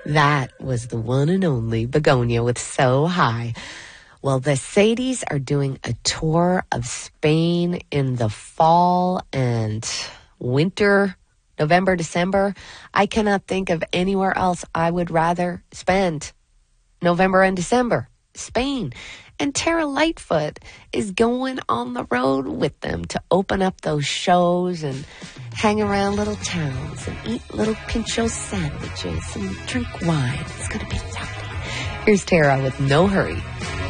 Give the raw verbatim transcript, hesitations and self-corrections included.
That was the one and only Begonia with So High. Well, the Sadies are doing a tour of Spain in the fall and winter, November, December. I cannot think of anywhere else I would rather spend November and December. Spain. And Tara Lightfoot is going on the road with them to open up those shows and hang around little towns and eat little pincho sandwiches and drink wine. It's going to be lovely. Here's Tara with No Hurry.